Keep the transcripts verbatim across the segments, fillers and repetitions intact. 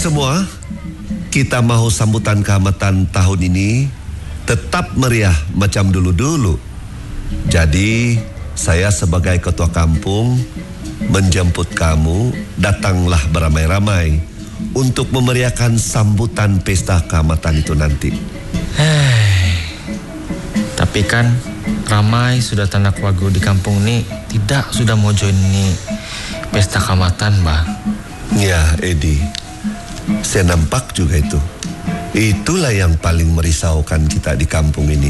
semua, kita mau sambutan kehormatan tahun ini tetap meriah macam dulu-dulu. Jadi, saya sebagai ketua kampung menjemput kamu, datanglah beramai-ramai untuk memeriahkan sambutan pesta kehormatan itu nanti. Hei, tapi kan ramai sudah tanak wagu di kampung ini tidak sudah mau join ini pesta kehormatan, Mbah. Ya, Edi, saya nampak juga itu. Itulah yang paling merisaukan kita di kampung ini.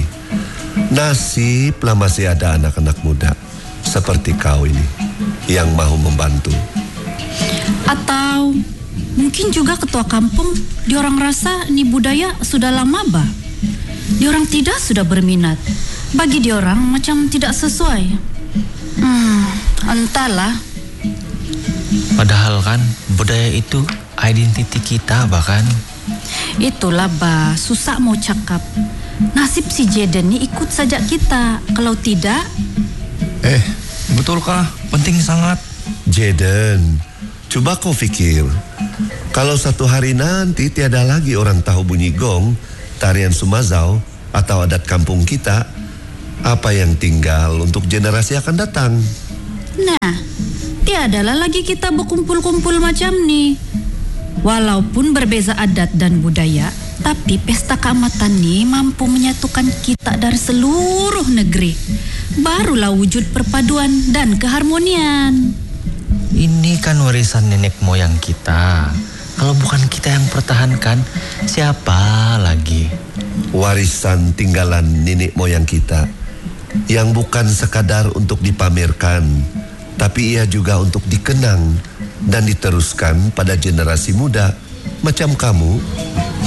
Nasiblah masih ada anak-anak muda seperti kau ini yang mau membantu. Atau mungkin juga ketua kampung diorang rasa ini budaya sudah lama, bah. Diorang tidak sudah berminat. Bagi diorang macam tidak sesuai. Hmm, entahlah. Padahal kan budaya itu identiti kita bahkan. Itulah, bah, susah mau cakap. Nasib si Jaden ini ikut saja kita. Kalau tidak, Eh, betulkah? Penting sangat. Jaden, coba kau pikir, kalau satu hari nanti tiada lagi orang tahu bunyi gong, tarian Sumazau, atau adat kampung kita, apa yang tinggal untuk generasi akan datang? nah, tiadalah lagi kita berkumpul-kumpul macam ni. Walaupun berbeza adat dan budaya, tapi pesta keamatan ni mampu menyatukan kita dari seluruh negeri. Barulah wujud perpaduan dan keharmonian. Ini kan warisan nenek moyang kita. Kalau bukan kita yang pertahankan, siapa lagi? Warisan tinggalan nenek moyang kita yang bukan sekadar untuk dipamerkan, tapi ia juga untuk dikenang dan diteruskan pada generasi muda macam kamu.